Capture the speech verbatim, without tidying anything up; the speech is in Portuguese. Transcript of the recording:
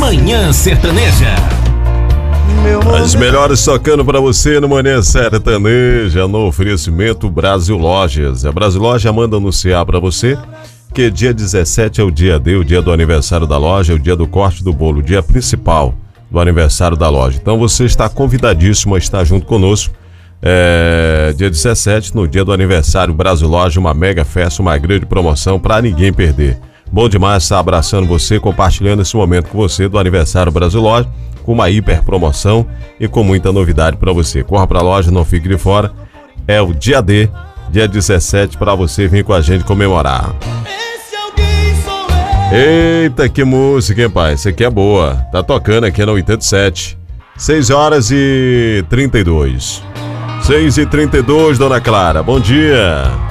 Manhã Sertaneja. As melhores tocando pra você no Manhã Sertaneja, no oferecimento Brasil Lojas. A Brasil Loja manda anunciar pra você que dia dezessete é o dia D, o dia do aniversário da loja, é o dia do corte do bolo, o dia principal do aniversário da loja. Então você está convidadíssimo a estar junto conosco. É, dia dezessete, no dia do aniversário Brasil Loja, uma mega festa, uma grande promoção pra ninguém perder. Bom demais estar abraçando você, compartilhando esse momento com você do aniversário Brasil Loja, com uma hiper promoção e com muita novidade para você. Corra pra loja, não fique de fora. É o dia D, dia dezessete, para você vir com a gente comemorar. Esse alguém sou eu. Eita, que música, hein, pai? Essa aqui é boa. Tá tocando aqui na oitenta e sete. seis horas e trinta e dois. seis e trinta e dois, dona Clara. Bom dia.